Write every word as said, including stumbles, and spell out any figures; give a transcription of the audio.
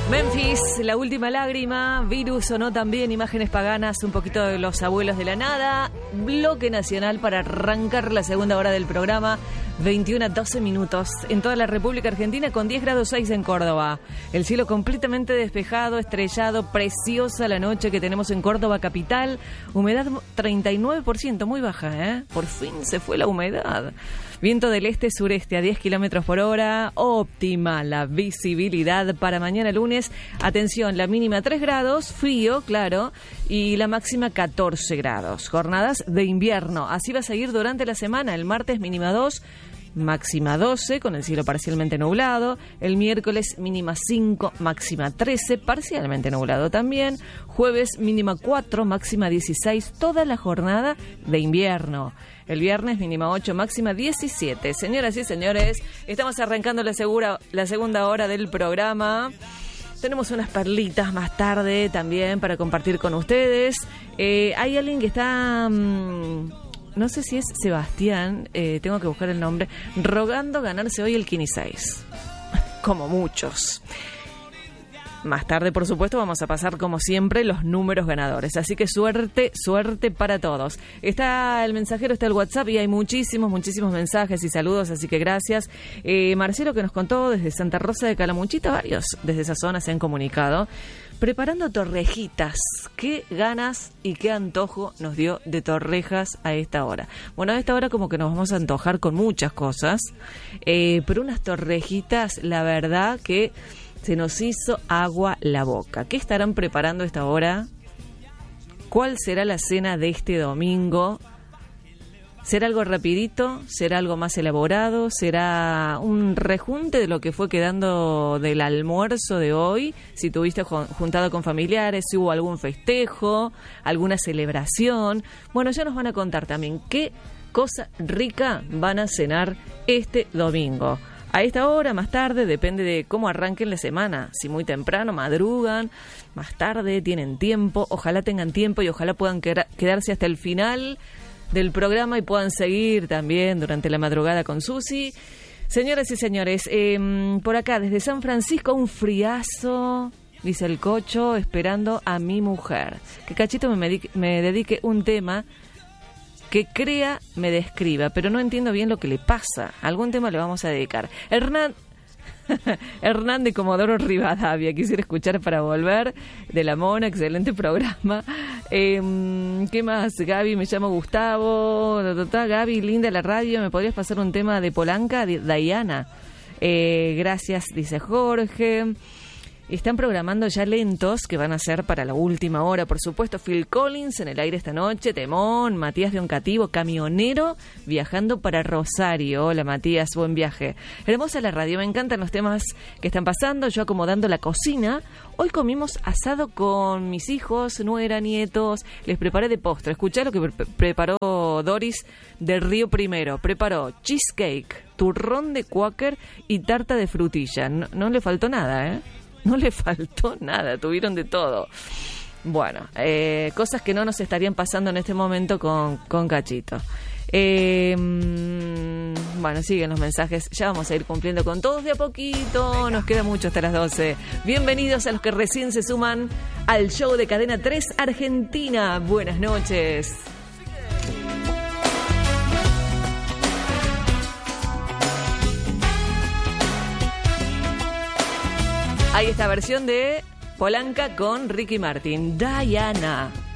Memphis, La Última Lágrima, Virus o no también, Imágenes Paganas, un poquito de Los Abuelos de la Nada, bloque nacional para arrancar la segunda hora del programa, veintiuno a doce minutos en toda la República Argentina con diez grados seis en Córdoba. El cielo completamente despejado, estrellado, preciosa la noche que tenemos en Córdoba capital, humedad treinta y nueve por ciento, muy baja, ¿eh? Por fin se fue la humedad. Viento del este-sureste a diez kilómetros por hora, óptima la visibilidad para mañana lunes. Atención, la mínima tres grados, frío, claro, y la máxima catorce grados. Jornadas de invierno, así va a seguir durante la semana. El martes mínima dos, máxima doce, con el cielo parcialmente nublado. El miércoles mínima cinco, máxima trece, parcialmente nublado también. Jueves mínima cuatro, máxima dieciséis, toda la jornada de invierno. El viernes mínima ocho, máxima diecisiete. Señoras y señores, estamos arrancando la, segura, la segunda hora del programa. Tenemos unas perlitas más tarde también para compartir con ustedes. Eh, hay alguien que está... Mmm, no sé si es Sebastián, eh, tengo que buscar el nombre, rogando ganarse hoy el Kini seis. Como muchos. Más tarde, por supuesto, vamos a pasar, como siempre, los números ganadores. Así que suerte, suerte para todos. Está el mensajero, está el WhatsApp y hay muchísimos, muchísimos mensajes y saludos, así que gracias. Eh, Marcelo, que nos contó desde Santa Rosa de Calamuchita, varios desde esa zona se han comunicado. Preparando torrejitas. Qué ganas y qué antojo nos dio de torrejas a esta hora. Bueno, a esta hora como que nos vamos a antojar con muchas cosas, eh, pero unas torrejitas, la verdad que... se nos hizo agua la boca. ¿Qué estarán preparando a esta hora? ¿Cuál será la cena de este domingo? ¿Será algo rapidito? ¿Será algo más elaborado? ¿Será un rejunte de lo que fue quedando del almuerzo de hoy? Si tuviste juntado con familiares, si hubo algún festejo, alguna celebración. Bueno, ya nos van a contar también qué cosa rica van a cenar este domingo. A esta hora, más tarde, depende de cómo arranquen la semana. Si muy temprano, madrugan, más tarde, tienen tiempo. Ojalá tengan tiempo y ojalá puedan quedarse hasta el final del programa y puedan seguir también durante la madrugada con Susi. Señoras y señores, eh, por acá, desde San Francisco, un friazo, dice el Cocho, esperando a mi mujer. Que Cachito me, medique, me dedique un tema... que crea, me describa, pero no entiendo bien lo que le pasa. Algún tema le vamos a dedicar. Hernán, Hernán de Comodoro Rivadavia, quisiera escuchar para volver, de La Mona, excelente programa. Eh, ¿Qué más? Gaby, me llamo Gustavo. Gaby, linda la radio, ¿me podrías pasar un tema de Polanca? Diana. Eh, gracias, dice Jorge. Están programando ya lentos que van a ser para la última hora, por supuesto. Phil Collins en el aire esta noche, temón. Matías de Oncativo, camionero, viajando para Rosario. Hola Matías, buen viaje. Hermosa la radio, me encantan los temas que están pasando. Yo acomodando la cocina. Hoy comimos asado con mis hijos, nuera, nietos. Les preparé de postre. Escuchá lo que pre- preparó Doris del Río Primero. Preparó cheesecake, turrón de Quaker y tarta de frutilla. No, no le faltó nada, ¿eh? No le faltó nada, tuvieron de todo. Bueno, eh, cosas que no nos estarían pasando en este momento con, con Cachito. Eh, bueno, siguen los mensajes. Ya vamos a ir cumpliendo con todos de a poquito. Nos queda mucho hasta las doce. Bienvenidos a los que recién se suman al show de Cadena tres Argentina. Buenas noches. Hay esta versión de Polanca con Ricky Martin. Diana.